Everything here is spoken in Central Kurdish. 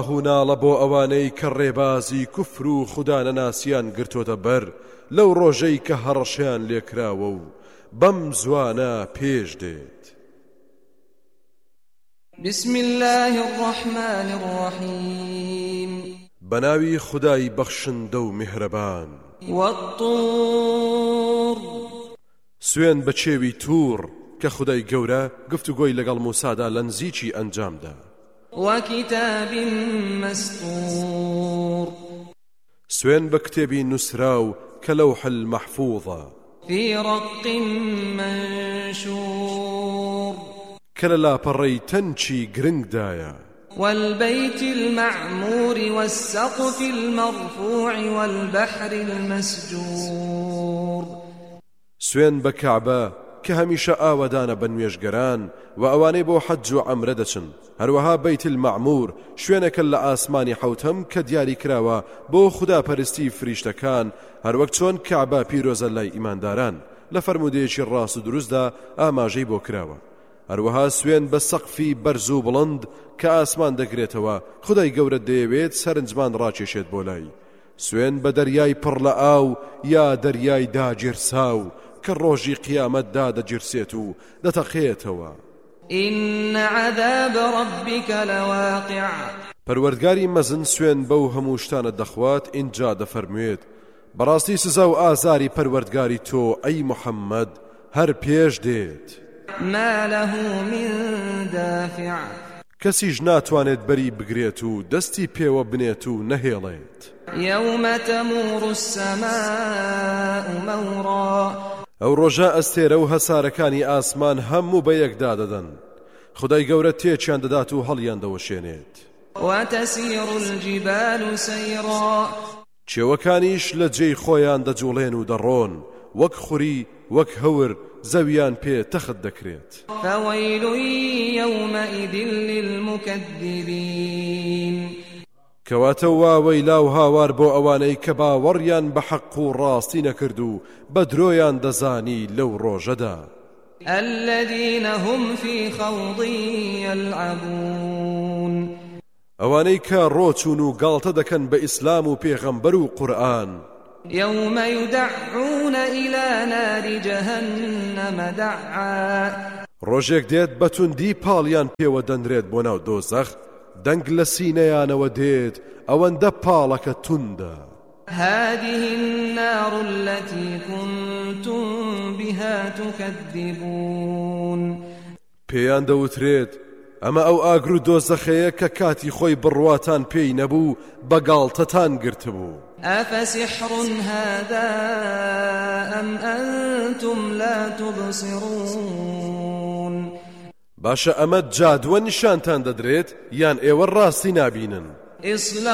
هوناڵە بۆ ئەوانەی کە ڕێبازی کوفر و خوددا نەناسیان گرتۆتە بەر لەو ڕۆژەی کە هەڕەشیان لێکراوە و بەم زوانە پێش دێت. بسم الله الرحمن الرحيم بناوي خداي بخشندە و میهرەبان. والطور سوێن بە چێوی توور کە خدای گەورە گفتوگۆی لەگەڵ موسادا لە نزیکی ئەنجامدا. وكتاب مسطور سوێن بە کتێبی نووسراو کە لەوح المەحفوظە. في رق منشور کە لە لاپەڕەی تەنچی گرنگدایە. والبيت المعمور والسقف المرفوع والبحر المسجور سوێن بە کەعبە کە هەمیشە ئاوەدانە بە نوێژگەران و ئەوانەی بۆ حەج و عەمرە دەچن. هەروەها بەیت المەعمور شوێنێکە لە ئاسمانی حەوتەم کە دیاری کراوە بۆ خوداپەرستی فریشتەکان، هەروەک چۆن کەعبە پیرۆزە لای ئیمانداران لە فەرمودەیەکی ڕاست و دروستدا ئاماژەی بۆ کراوە. هەروەها سوێن بە سەقفی بەرز و بڵند کە ئاسمان دەگرێتەوە، خدای گەورە دەیەوێت سەرنجمان ڕاکێشێت بۆ لای. سوێن بە دەریای پڕ لە ئاو یا دەریای داگیرساو کە ڕۆژی قیامەتدا دەگیرسێت و دەتەقێتەوە. إن عذاب ربك لواقع پەروەردگاری مەزن سوێن بەو هەموو شتانە دەخوات. اینجا دەفەرموێت بەڕاستی سزا و ئازاری پەروەردگاری تۆ ئەی موحەممەد هەر پێش دێت. ما له من دافع کەسیش ناتوانێت بەری بگرێت و دەستی پێوە بنێت و نەهێڵێت. يوم تمور السماء مورا ئەو ڕۆژە ئەستێرە و هەسارەکانی ئاسمان هەموو بە یەکدا دەدەن. خدای گەورە تێکیان دەدات و هەڵیان دەوەشێنێت. وتسير الجبال سيرا چێوەکانیش لە جێی خۆیان دەجوڵێن و دەڕۆن، وەک خوری وەک هەور زەویان پێ تەخت دەکرێت. فويل يومئذ للمكذبين کەواتە واوەی لاو هاوار بۆ ئەوانەی کە باوەڕیان بە حەق و ڕاستی نەکرد و بە درۆیان دەزانی لەو ڕۆژەدا. الذين هم في خوض يلعبون ئەوانەی کە ڕۆچون و گاڵتە دەکەن بە ئیسلام و پێغەمبەر و قورئان. يوم يدعون إلى نار جهنم دعا ڕۆژێک دێت بەتوندی پاڵیان پێوە دەنرێت بۆ ناو دۆزەخ، دەنگ لە سینەیانەوە دێت، ئەوەندە پاڵەکە توندە. هذه النار التي كنتم بها تكذبون پێیان دەوترێت ئەمە ئەو ئاگر و دۆزەخەیە کە کاتی خۆی بڕواتان پێی نەبوو بەگاڵتەتان گرتبوو. أفسحر هذا أم أنتم لا تبصرون باشە ئەمە جادووە نیشانتان دەدرێت یان ئێوە ڕاستی نابینن.